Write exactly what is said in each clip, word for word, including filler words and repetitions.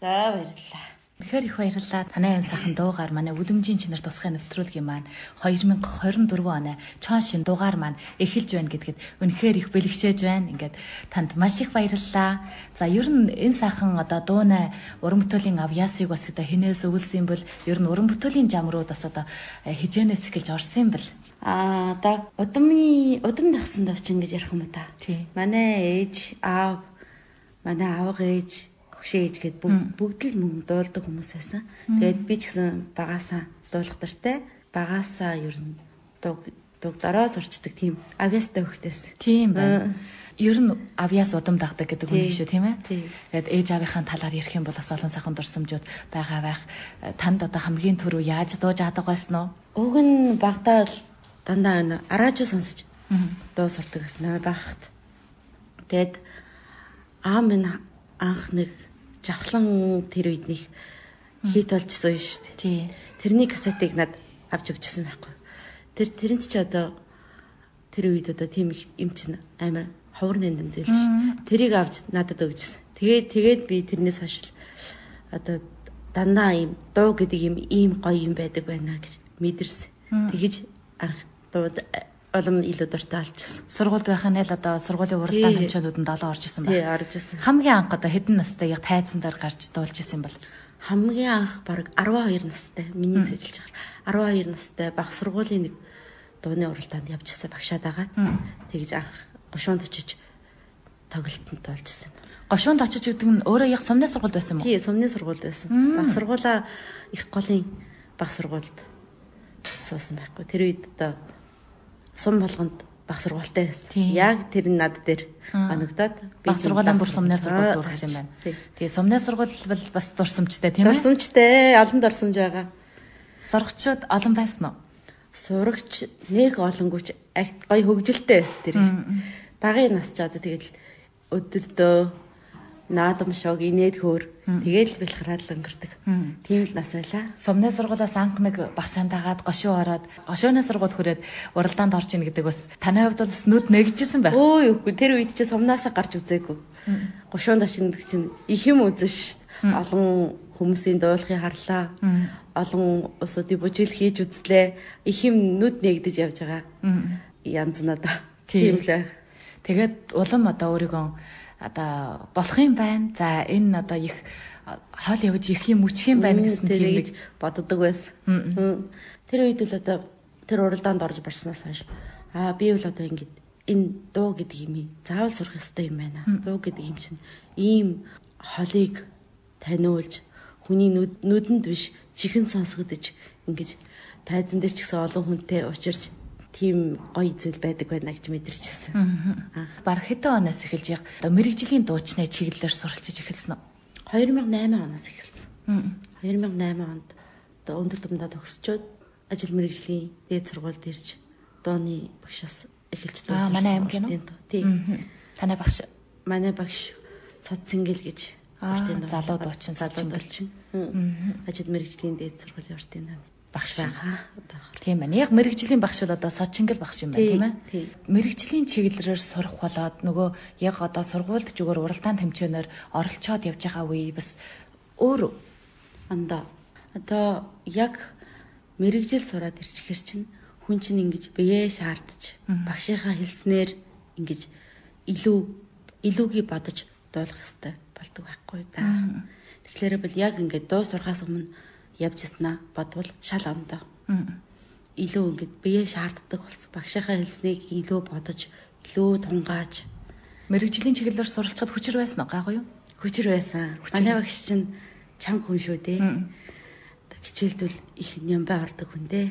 За баярлалаа. Тэгэхээр их баярлалаа. Танай энэ сайхан дуугаар манай үлэмжийн чинэр тусгай нэвтрүүлгийн маань two thousand twenty-four оны чон шин дугаар маань эхэлж байна гэдгэд үнэхээр их бэлгшээж байна. Ингээд танд маш их баярлалаа. За ер нь энэ сайхан одоо дуунай уран бүтээлийн авьяасыг бас одоо хинээс өвлсөн бол ер нь уран бүтээлийн жамрууд бас одоо хижээнээс эхэлж орсон юм бэл. Аа одоо удамын удам дагсан давчин гэж ярих юм уу та? Тий. Манай ээж, аав, манай аав ээж шээж гээд бүгд л мөн дуулдаг хүмүүс байсан. Тэгээд би ч гэсэн багаасаа дуулах дуртай. Багаасаа ер нь дуг дугдараа сурчдаг тийм авьяастай хөхтэйс. Тийм байна. Ер нь авьяас удам дагдаг гэдэг үг шүү тийм ээ. Тэгээд ээж аавынхаа талаар ярих юм бол бас олон сайхан дурсамжууд байгаа байх. Танд одоо хамгийн түрүү яаж дууж чаддаг байсан уу? Уг нь багтаа л дандаа араажуу сонсож дуу сурдаг гэсэн намайг багт. Тэгээд аав минь анх нэг жавхлан тэр үед нэг хит болжсэн юм шүү дээ. Тий. Тэрний кассетыг надад авч өгчсэн байхгүй. Тэр тэрэнт ч одоо тэр үед одоо тийм их юм чинь амар ховор нэнэн зүйл шүү. Тэрийг авч надад өгчсэн. Тэгээд тэгээд би тэрнээс хойш одоо дандаа юм дуу гэдэг юм ийм гоё юм байдаг байна гэж мэдэрсэн. Тэгэж анх дууд олон илүү дуртай болчихсон. Сургуульд байхын л одоо сургуулийн уралдаан хэмжээнүүдэнд долоо орж исэн Тий, байна. орж исэн. Хамгийн анх одоо хэдэн настай яг тайзан дээр гарч дуулж исэн бол Хамгийн анх баг twelve настай миний зөвлөж байгаа. twelve настай баг сургуулийн нэг дууны уралдаанд явж исэн багшаад агаад тэгж анх гошуунд очиж тоглолтод болж исэн. Гошуунд очиж гэдэг нь өөрөө яг сумны сургуульд байсан юм уу? Тий, сумны сургуульд байсан. Баг сургуулаа их голын баг сургуульд суусан байхгүй. Тэр үед одоо сум болгонд баг сургуультай байсан. Яг тэр нь над дээр оногдоод Баг сургуулийн бүр сумны сургуульд дурсан юм байна. Тэгээ сумны сургууль бол бас дурсамжтай тийм ээ. Дурсамжтай, олон дурсамж байгаа. Сурагчид олон байсан уу? Сурагч нэг олонгүйч агт гоё хөгжилтэй байсан тэр үед. Багын нас ч одоо тэгэл өдөртөө наадам шог инээд хөөр тэгэл бэлхраад л өнгөрдөг. Тийм л нас байлаа. Сумны сургуулиас анх нэг багшаан дагаад гошуу ороод гошууны сургууль хүрээд уралдаанд орж ийн гэдэг бас таны хувьд бол бас нүд нэгжсэн байх. Өө үгүй тэр үед чи сумнаасаа гарч үзээгүй. Гошуунд очинд чинь их юм үзэн шүү дээ. Олон хүмүүсийн дуулахыг харлаа. Олон усуудын бүжил хийж үзлээ. Их юм нүд нэгдэж явж байгаа. Янз надаа. Тийм л байх. Тэгээд улам одоо өөрийгөө одоо болох юм байна. За энэ одоо их хоол явж их юм үчих юм байна гэсэн тийм нэг боддог байсан. Тэр үед л одоо тэр уралдаанд орж барснаас хойш аа би бол одоо ингэж энэ дуу гэдэг юм заавал сурах ёстой юм байна. Дуу гэдэг юм чинь ийм холыг таниулж хүний нүдэнд биш чихэн сонсгодож ингэж тайзан дээр ч гэсэн олон хүнтэй учирч тийм гоё зүйл байдаг байна гэж мэдэрчсэн. Анх баг хэдэн оноос эхэлж яг одоо мэрэгжлийн дуучны чиглэлээр суралцж эхэлсэн үү? two thousand eight оноос эхэлсэн. two thousand eight онд одоо өндөр төвөндөө төгсчөөд ажил мэрэгжлийн дээд сургуульд ирж дууны багшаас эхэлж дуусан. Аа манай аймгийн үү? Тий. Танай багш. Манай багш Цод Цэнгэл гэж уртын залуу дуучин залуу дуучин. Ажил мэрэгжлийн дээд сургуулийн уртын багш байгаа. Тийм байна. Яг мэрэгжлийн багш бол одоо Сочингл багш юм байна тийм ээ. Мэрэгжлийн чиглэлээр сурах болоод нөгөө яг одоо сургуульд зүгээр уралдаан тэмцээнээр оролцоод явж байгаа үе бас өөр андаа. Одоо яг мэрэгжил сураад ирчихэр чинь хүн чинь ингэж бие шаардаж багшийнхаа хэлснээр ингэж илүү илүүгий бодож дуулах хэрэгтэй болдог байхгүй да. Тэгэхээр бол яг ингэж дуу сурахаас өмнө явж яснаа бодвол шал ондоо. Илүү ингэж бие шаарддаг болсон. Багшийнхаа хэлснийг илүү бодож, илүү тунгааж мэрэгжлийн чиглэлээр суралцахад хүчээр байсан уу гайгүй юу? Хүчээр байсан. Манай багш чинь чанга хүн шүү дээ. Хичээлдвэл их нямбай ордог хүн дээ.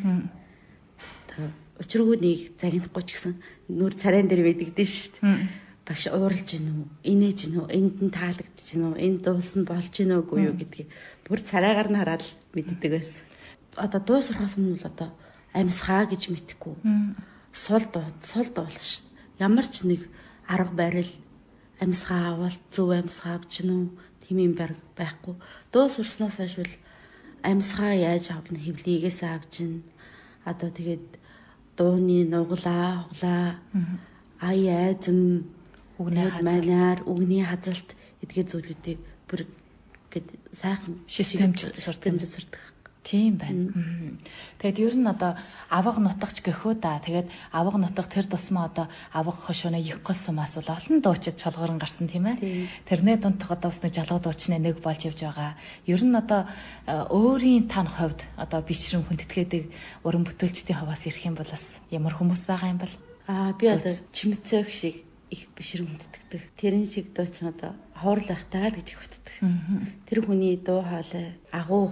Тэг учиргүй нэг загнахгүй ч гэсэн нүр царайн дээр мэдэгдэн шүү дээ. Багш ууралж гин үү, инээж гин үү, энд нь таалагдж гин үү, энд дуулсан болж гин үгүй юу гэдгийг бүр царайгаар нь хараад мэддэг байсан. Одоо дуу сурахаас өмнө бол одоо амьсгаа гэж мэдхгүй. Сул дуу, сул дуулах шүү дээ. Ямар ч нэг арга барил амьсгаа авал зөв амьсгаа авч гин үү, тийм юм байхгүй. Дуу сурснаас хойш бол амьсгаа яаж авах нь хэвлийгээс авч гин. Одоо тэгээд дууны нуглаа, хуглаа, ай айзм үгний хазалт, үгний хазалт эдгээр зүйлүүдийг бүр гэд сайхан системж сурдаг. сурдаг. Тийм байна. Тэгэд ер нь одоо авга нутагч гэхүү да. Тэгээд авга нутаг тэр тусмаа одоо авга хошууна их голсон мас бол олон дуучид чолгорон гарсан тийм ээ. Тэрний дундх одоо бас нэг жалгуу дуучны нэг болж явж байгаа. Ер нь одоо өөрийн тань хувьд одоо бичрэн хүндэтгээдэг уран бүтээлчдийн хаваас ирэх юм бол бас ямар хүмүүс байгаа юм бол? Аа би одоо чимэцээх шиг их бишрэн хүндэтгдэг. Тэрэн шиг дуучин одоо хоорлахтаа л гэж их хүндэтдэг. Тэр хүний дуу хоолой агуу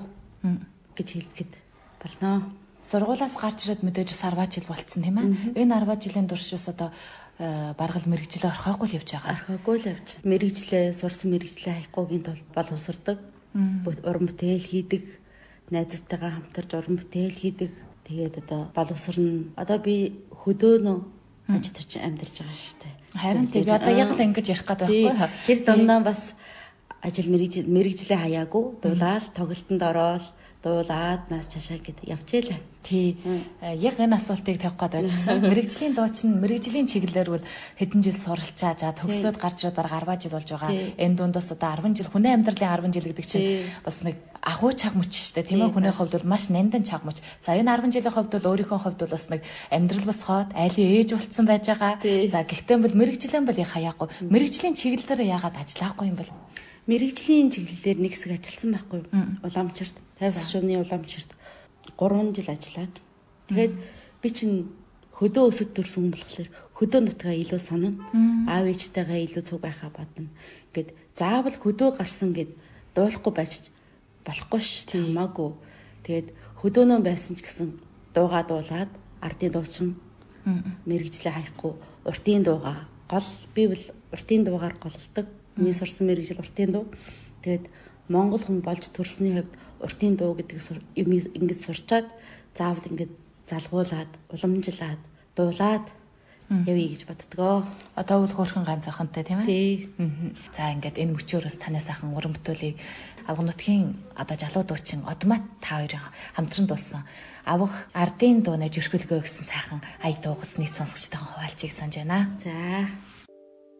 гэж хэлэхэд болно. Сургуулаас гарч ирээд мэдээж бас арваа жил болцсон тийм ээ. Энэ арваа жилийн турш бас одоо баргал мэрэгчлээ орхоогүй л явж байгаа. Орхоогүй л явж. Мэрэгчлээ сурсан мэрэгчлээ хаяхгүйгийн тулд боловсрдаг. Уран бүтээл хийдэг. Найзтайгаа хамтарч уран бүтээл хийдэг. Тэгээд одоо боловсрно. Одоо би хөдөөнөө ажиллаж амьдарч байгаа шүү дээ. Харин тийм би одоо яг л ингэж ярих гэдэг байхгүй. Тэр дундаа бас ажил мэрэгжил мэрэгжлээ хаяагүй дуулаад тоглолтод ороод дуулаад нас цаашаа гэд явчихлаа. Тий. Яг энэ асуултыг тавих гээд байжсан. Мэргэжлийн дуучин мэргэжлийн чиглэлээр бол хэдэн жил суралцаа жаа төгсөөд гарч ирээд бараг арваа жил болж байгаа. Энэ дундаас одоо арван жил хүний амьдралын арван жил гэдэг чинь бас нэг агуу чаг мөч шүү дээ. Тийм ээ хүний хувьд бол маш нандин чаг мөч. За энэ арван жилийн хувьд бол өөрийнхөө хувьд бол бас нэг амьдрал бас хоод айлын ээж болцсон байж байгаа. За гэхдээ бол мэргэжлийн бол хаяагүй. Мэргэжлийн чиглэлээр яагаад ажиллахгүй юм бол? Мэргэжлийн чиглэлээр нэг хэсэг ажилласан байхгүй юу? Уламжлалт, тайван шувны уламжлалт гурван жил ажиллаад. Тэгээд би чинь хөдөө өсөд төрсөн хүн болохоор хөдөө нутгаа илүү санана. Аав ээжтэйгээ илүү цуг байхаа бодно. Гэт заавал хөдөө гарсан гэд дуулахгүй байж болохгүй ш. Хамаагүй. Тэгээд хөдөөнөө байсан ч гэсэн дуугаа дуулаад ардын дуучин мэргэжлээ хаяхгүй уртын дуугаа гол би бол уртын дуугаар голлдог. Миний сурсан мэргэжил уртын дуу. Тэгээд Монгол хүн болж төрсний хувьд уртын дуу гэдэг юм ингэж сурчаад заавал ингэж залгуулад, уламжлаад, дуулаад явъя гэж боддгоо. Одоо бол хөөрхөн ганц ахантай тийм ээ. Тий. За ингээд энэ мөчөөрөөс танаас ахын уран бүтээлийг авга нутгийн одоо залуу дуучин Одмат та хоёрын хамтран дуулсан авга ардын дууны жирхэлгөө гэсэн сайхан ая дуугас нийт сонсогчтойгоо хуваалцгийг санаж байна. За.